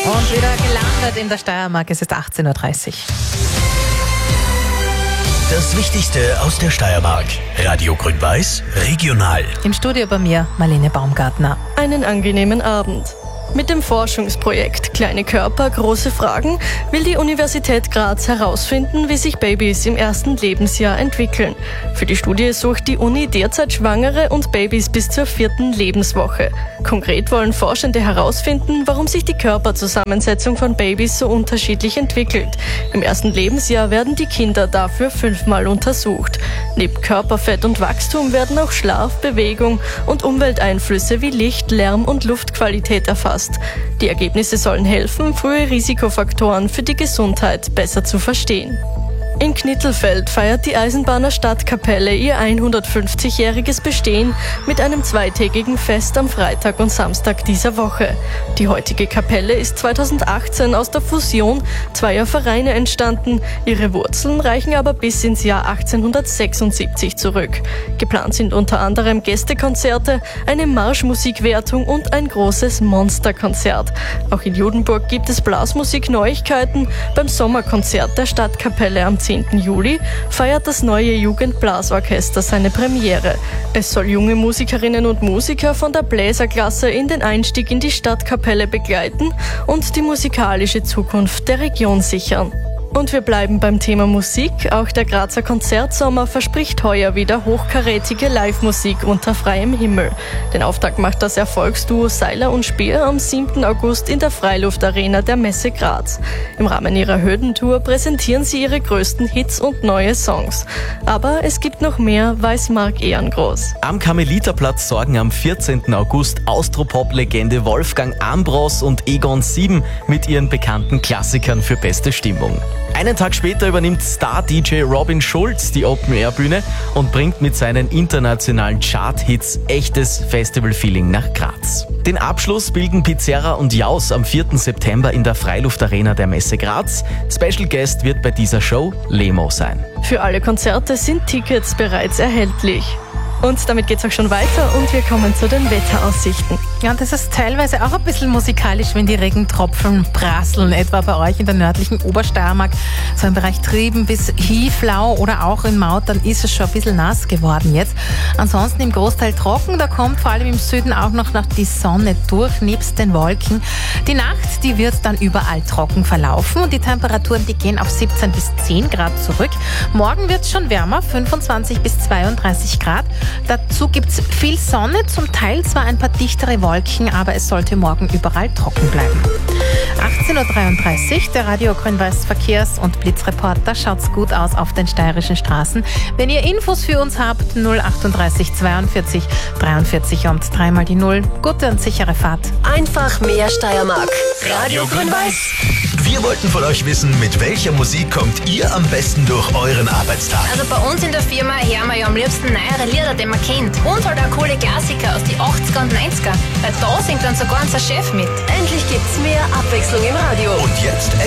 Und wieder gelandet in der Steiermark, es ist 18.30 Uhr. Das Wichtigste aus der Steiermark. Radio Grün-Weiß, regional. Im Studio bei mir Marlene Baumgartner. Einen angenehmen Abend. Mit dem Forschungsprojekt Kleine Körper, große Fragen will die Universität Graz herausfinden, wie sich Babys im ersten Lebensjahr entwickeln. Für die Studie sucht die Uni derzeit Schwangere und Babys bis zur 4. Lebenswoche. Konkret wollen Forschende herausfinden, warum sich die Körperzusammensetzung von Babys so unterschiedlich entwickelt. Im ersten Lebensjahr werden die Kinder dafür 5-mal untersucht. Neben Körperfett und Wachstum werden auch Schlaf, Bewegung und Umwelteinflüsse wie Licht, Lärm und Luftqualität erfasst. Die Ergebnisse sollen helfen, frühe Risikofaktoren für die Gesundheit besser zu verstehen. In Knittelfeld feiert die Eisenbahner Stadtkapelle ihr 150-jähriges Bestehen mit einem zweitägigen Fest am Freitag und Samstag dieser Woche. Die heutige Kapelle ist 2018 aus der Fusion zweier Vereine entstanden. Ihre Wurzeln reichen aber bis ins Jahr 1876 zurück. Geplant sind unter anderem Gästekonzerte, eine Marschmusikwertung und ein großes Monsterkonzert. Auch in Judenburg gibt es Blasmusik-Neuigkeiten. Beim Sommerkonzert der Stadtkapelle am 10. Juli feiert das neue Jugendblasorchester seine Premiere. Es soll junge Musikerinnen und Musiker von der Bläserklasse in den Einstieg in die Stadtkapelle begleiten und die musikalische Zukunft der Region sichern. Und wir bleiben beim Thema Musik. Auch der Grazer Konzertsommer verspricht heuer wieder hochkarätige Live-Musik unter freiem Himmel. Den Auftakt macht das Erfolgsduo Seiler und Speer am 7. August in der Freiluftarena der Messe Graz. Im Rahmen ihrer Höhentour präsentieren sie ihre größten Hits und neue Songs. Aber es gibt noch mehr, weiß Marc Ehrengroß. Am Karmeliterplatz sorgen am 14. August Austropop-Legende Wolfgang Ambros und Egon 7 mit ihren bekannten Klassikern für beste Stimmung. Einen Tag später übernimmt Star-DJ Robin Schulz die Open-Air-Bühne und bringt mit seinen internationalen Chart-Hits echtes Festival-Feeling nach Graz. Den Abschluss bilden Pizerra und Jaus am 4. September in der Freiluftarena der Messe Graz. Special Guest wird bei dieser Show Lemo sein. Für alle Konzerte sind Tickets bereits erhältlich. Und damit geht's auch schon weiter und wir kommen zu den Wetteraussichten. Ja, und das ist teilweise auch ein bisschen musikalisch, wenn die Regentropfen prasseln, etwa bei euch in der nördlichen Obersteiermark, so im Bereich Trieben bis Hieflau oder auch in Maut, dann ist es schon ein bisschen nass geworden jetzt. Ansonsten im Großteil trocken, da kommt vor allem im Süden auch noch die Sonne durch, nebst den Wolken. Die Nacht, die wird dann überall trocken verlaufen und die Temperaturen, die gehen auf 17 bis 10 Grad zurück. Morgen wird es schon wärmer, 25 bis 32 Grad. Dazu gibt's viel Sonne, zum Teil zwar ein paar dichtere Wolken, aber es sollte morgen überall trocken bleiben. 18.33 Uhr, der Radio Grün-Weiß Verkehrs- und Blitzreport. Da schaut's gut aus auf den steirischen Straßen. Wenn ihr Infos für uns habt, 038 42 43 und 3 mal die 0. Gute und sichere Fahrt. Einfach mehr Steiermark. Radio Grün-Weiß. Wir wollten von euch wissen, mit welcher Musik kommt ihr am besten durch euren Arbeitstag? Also bei uns in der Firma hören wir ja am liebsten neuere Lieder, die man kennt. Und halt auch coole Klassiker aus den 80er und 90er. Weil da singt dann sogar unser Chef mit. Endlich gibt's mehr Abwechslung im Radio. Und jetzt